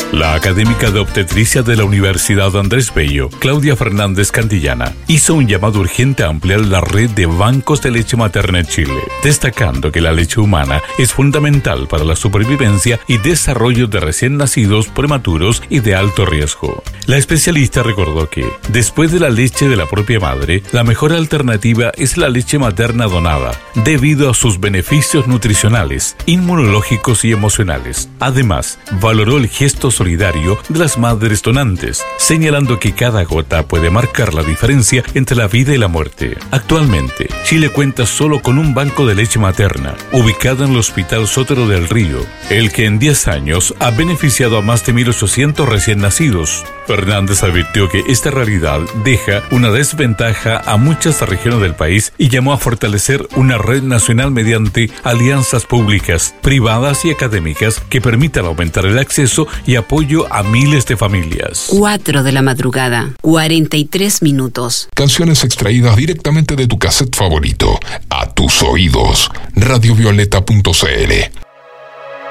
La académica de obstetricia de la Universidad Andrés Bello, Claudia Fernández Cantillana, hizo un llamado urgente a ampliar la red de bancos de leche materna en Chile, destacando que la leche humana es fundamental para la supervivencia y desarrollo de recién nacidos prematuros y de alto riesgo. La especialista recordó que, después de la leche de la propia madre, la mejor alternativa es la leche materna donada, debido a sus beneficios nutricionales, inmunológicos y emocionales. Además, valoró el gesto solidario de las madres donantes, señalando que cada gota puede marcar la diferencia entre la vida y la muerte. Actualmente, Chile cuenta solo con un banco de leche materna, ubicado en el Hospital Sotero del Río, el que en 10 años ha beneficiado a más de 1.800 recién nacidos. Fernández advirtió que esta realidad deja una desventaja a muchas regiones del país y llamó a fortalecer una red nacional mediante alianzas públicas, privadas y académicas que permitan aumentar el acceso y apoyo a miles de familias. 4 de la madrugada, 43 minutos. Canciones extraídas directamente de tu cassette favorito, a tus oídos. Radiovioleta.cl